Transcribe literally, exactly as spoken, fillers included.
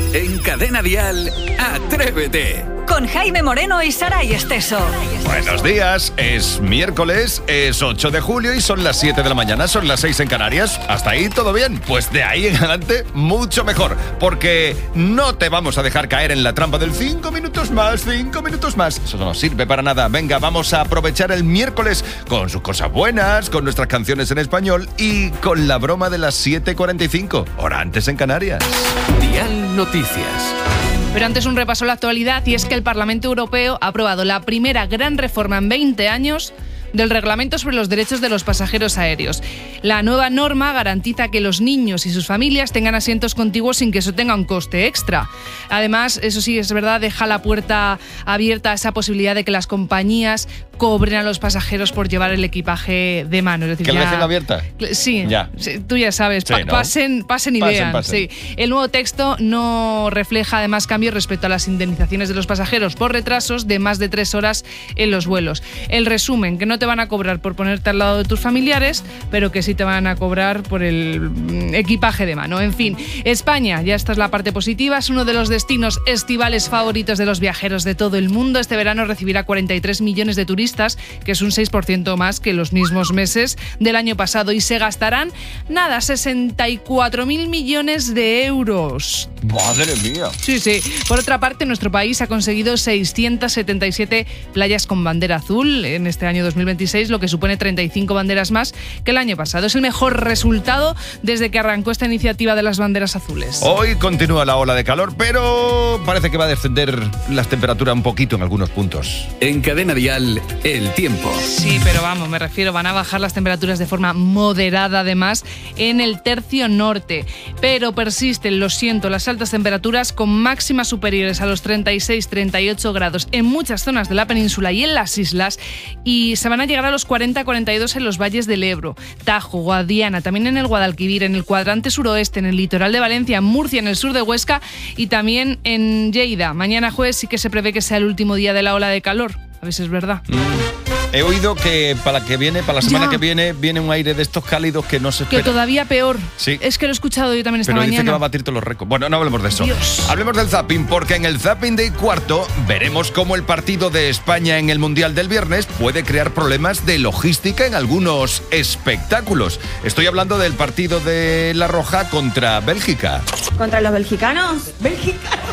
En Cadena Dial, Atrévete. Con Jaime Moreno y Saray Esteso. Buenos días, es miércoles, es ocho de julio y son las siete de la mañana, son las seis en Canarias. ¿Hasta ahí todo bien? Pues de ahí en adelante mucho mejor, porque no te vamos a dejar caer en la trampa del cinco minutos más, cinco minutos más. Eso no sirve para nada. Venga, vamos a aprovechar el miércoles con sus cosas buenas, con nuestras canciones en español y con la broma de las siete cuarenta y cinco, hora antes en Canarias. Dial Noticias. Pero antes un repaso a la actualidad, y es que el Parlamento Europeo ha aprobado la primera gran reforma en veinte años del Reglamento sobre los derechos de los pasajeros aéreos. La nueva norma garantiza que los niños y sus familias tengan asientos contiguos sin que eso tenga un coste extra. Además, eso sí es verdad, deja la puerta abierta a esa posibilidad de que las compañías cobren a los pasajeros por llevar el equipaje de mano. Es decir, ¿Que la ya... dejen abierta? Sí, ya. sí, tú ya sabes. Sí, Pa- ¿no? pasen, pasen y Pasen, vean. pasen. Sí. El nuevo texto no refleja además cambios respecto a las indemnizaciones de los pasajeros por retrasos de más de tres horas en los vuelos. El resumen, que no te van a cobrar por ponerte al lado de tus familiares, pero que sí te van a cobrar por el mm, equipaje de mano. En fin, España, ya esta es la parte positiva, es uno de los destinos estivales favoritos de los viajeros de todo el mundo. Este verano recibirá cuarenta y tres millones de turistas, que es un seis por ciento más que los mismos meses del año pasado, y se gastarán, nada, sesenta y cuatro mil millones de euros. ¡Madre mía! Sí, sí. Por otra parte, nuestro país ha conseguido seiscientas setenta y siete playas con bandera azul en este año dos mil veintiséis, lo que supone treinta y cinco banderas más que el año pasado. Es el mejor resultado desde que arrancó esta iniciativa de las banderas azules. Hoy continúa la ola de calor, pero parece que va a descender las temperaturas un poquito en algunos puntos. En Cadena Dial, el tiempo. Sí, pero vamos, me refiero, van a bajar las temperaturas de forma moderada además en el tercio norte, pero persisten, lo siento, las altas temperaturas con máximas superiores a los treinta y seis treinta y ocho grados en muchas zonas de la península y en las islas, y se van a llegar a los cuarenta cuarenta y dos en los valles del Ebro, Tajo, Guadiana, también en el Guadalquivir, en el cuadrante suroeste, en el litoral de Valencia, en Murcia, en el sur de Huesca y también en Lleida. Mañana jueves sí que se prevé que sea el último día de la ola de calor. A ver si es verdad. Mm. He oído que para la que viene, para la semana Ya. que viene, viene un aire de estos cálidos que no se espera. Que todavía peor. Sí. Es que lo he escuchado yo también esta Pero dice mañana. que va a batir todos los récords. Bueno, no hablemos de eso. Dios. Hablemos del zapping, porque en el zapping de cuarto veremos cómo el partido de España en el Mundial del viernes puede crear problemas de logística en algunos espectáculos. Estoy hablando del partido de La Roja contra Bélgica. ¿Contra los belgicanos? ¿Bélgica?